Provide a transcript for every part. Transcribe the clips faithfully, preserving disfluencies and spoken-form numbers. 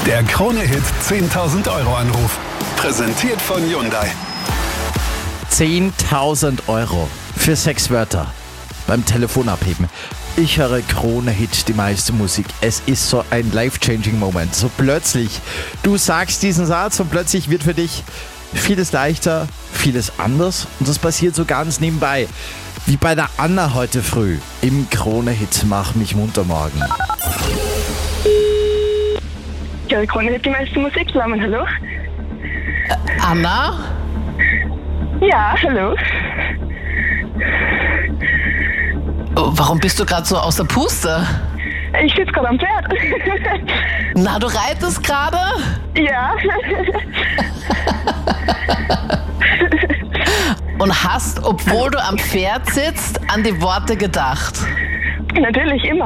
Der Krone-Hit zehntausend Euro Anruf. Präsentiert von Hyundai. zehntausend Euro für sechs Wörter beim Telefonabheben. Ich höre Krone-Hit, die meiste Musik. Es ist so ein life-changing Moment. So plötzlich, du sagst diesen Satz und plötzlich wird für dich vieles leichter, vieles anders. Und das passiert so ganz nebenbei. Wie bei der Anna heute früh im Krone-Hit Mach mich munter morgen. Ja, Krone-Hit, die meiste Musik. Samen, hallo? Anna? Ja, hallo. Oh, warum bist du gerade so aus der Puste? Ich sitze gerade am Pferd. Na, du reitest gerade? Ja. Und hast, obwohl du am Pferd sitzt, an die Worte gedacht. Natürlich, immer.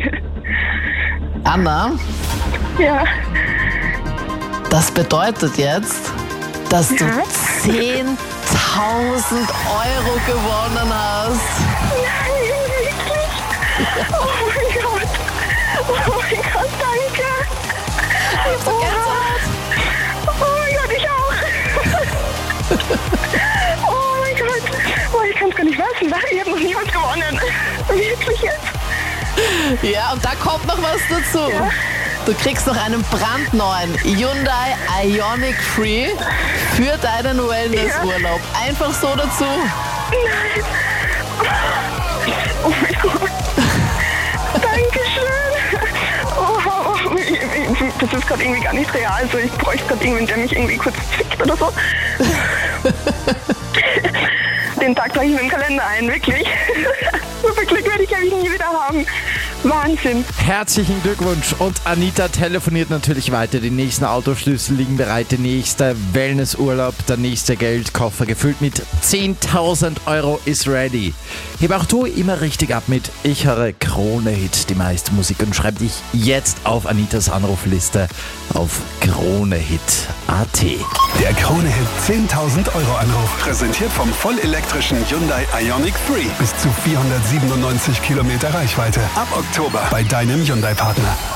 Anna, Ja. das bedeutet jetzt, dass du Ja? zehntausend Euro gewonnen hast. Nein, wirklich? Oh mein Gott. Oh mein Gott, danke. So Oh, oh mein Gott, ich auch. Oh mein Gott. Oh, ich kann es gar nicht fassen. Ich habe noch nie was gewonnen. Wirklich jetzt? Ja, und da kommt noch was dazu. Ja. Du kriegst noch einen brandneuen Hyundai Ioniq Free für deinen Wellnessurlaub. Einfach so dazu. Nein. Oh mein Gott. Dankeschön. Oh, oh, oh. Das ist gerade irgendwie gar nicht real. Also ich bräuchte gerade irgendwen, der mich irgendwie kurz zwickt oder so. Den Tag trage ich mir im Kalender ein, wirklich. So viel Glück werde ich, glaube ich, nie wieder haben. Wahnsinn. Herzlichen Glückwunsch. Und Anita telefoniert natürlich weiter. Die nächsten Autoschlüssel liegen bereit. Der nächste Wellnessurlaub, der nächste Geldkoffer gefüllt mit zehntausend Euro ist ready. Heb auch du immer richtig ab mit Ich höre Krone-Hit, die meiste Musik, und schreib dich jetzt auf Anitas Anrufliste auf kronehit punkt at. Der Krone-Hit zehntausend Euro Anruf. Präsentiert vom vollelektrischen Hyundai Ioniq Free. Bis zu vierhundertsiebenundneunzig Kilometer Reichweite. Ab Oktober bei deinem Hyundai-Partner.